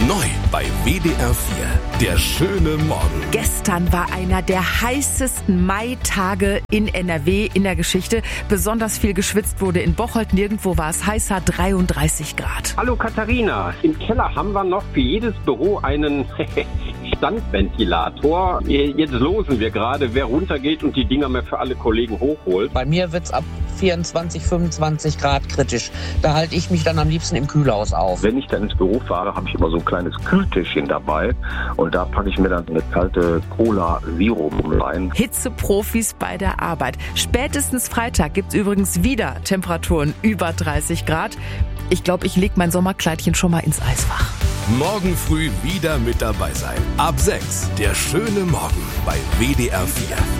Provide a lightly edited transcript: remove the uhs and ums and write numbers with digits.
Neu bei WDR 4. Der schöne Morgen. Gestern war einer der heißesten Maitage in NRW in der Geschichte. Besonders viel geschwitzt wurde in Bocholt. Nirgendwo war es heißer, 33 Grad. Hallo Katharina, im Keller haben wir noch für jedes Büro einen Standventilator. Jetzt losen wir gerade, wer runtergeht und die Dinger mehr für alle Kollegen hochholt. Bei mir wird's ab 24, 25 Grad kritisch. Da halte ich mich dann am liebsten im Kühlhaus auf. Wenn ich dann ins Büro fahre, habe ich immer so ein kleines Kühltischchen dabei und da packe ich mir dann eine kalte Cola Zero rein. Hitzeprofis bei der Arbeit. Spätestens Freitag gibt's übrigens wieder Temperaturen über 30 Grad. Ich glaube, ich lege mein Sommerkleidchen schon mal ins Eisfach. Morgen früh wieder mit dabei sein. Ab 6. Der schöne Morgen bei WDR 4.